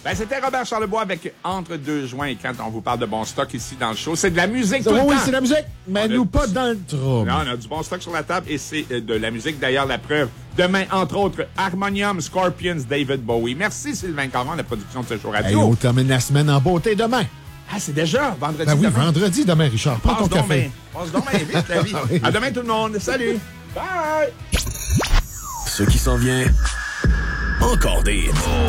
Ben, c'était Robert Charlebois avec Entre deux joints. Et quand on vous parle de bon stock ici dans le show, c'est de la musique tout le Oui, temps. c'est de la musique, mais nous pas dans le trouble. Non, on a du bon stock sur la table et c'est de la musique. D'ailleurs, la preuve. Demain, entre autres, Harmonium, Scorpions, David Bowie. Merci Sylvain Caron, la production de ce show radio. Hey, on termine la semaine en beauté demain. Ah, c'est déjà vendredi Ben oui, demain. vendredi demain, Richard. Prends ton café. Passe donc bien vite, la vie. Oui. À demain, tout le monde. Salut. Bye. Ce qui s'en vient, encore des hits.